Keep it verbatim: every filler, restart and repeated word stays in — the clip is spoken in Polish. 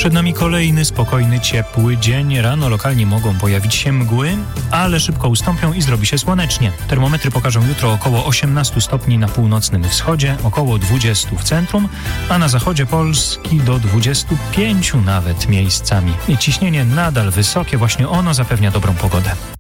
Przed nami kolejny spokojny, ciepły dzień. Rano lokalnie mogą pojawić się mgły, ale szybko ustąpią i zrobi się słonecznie. Termometry pokażą jutro około osiemnaście stopni na północnym wschodzie, około dwadzieścia w centrum, a na zachodzie Polski do dwudziestu pięciu nawet miejscami. I ciśnienie nadal wysokie, właśnie ono zapewnia dobrą pogodę.